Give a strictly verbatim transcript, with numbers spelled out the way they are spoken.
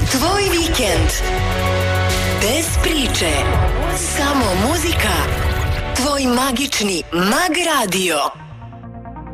Tvoj vikend. Bez priče. Samo muzika. Tvoj magični Mag Radio.